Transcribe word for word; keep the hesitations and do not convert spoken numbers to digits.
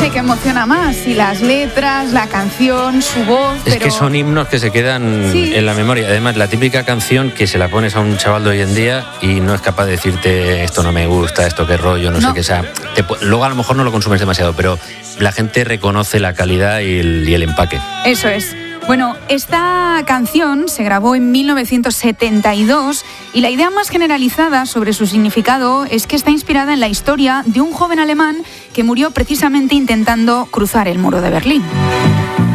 sé qué emociona más, si las letras, la canción, su voz. Es pero... que son himnos que se quedan sí. en la memoria. Además, la típica canción que se la pones a un chaval de hoy en día y no es capaz de decirte esto no me gusta, esto qué rollo, no, no. sé qué sea. Te, luego a lo mejor no lo consumes demasiado, pero la gente reconoce la calidad y el, y el empaque. Eso es. Bueno, esta canción se grabó en mil novecientos setenta y dos y la idea más generalizada sobre su significado es que está inspirada en la historia de un joven alemán que murió precisamente intentando cruzar el muro de Berlín.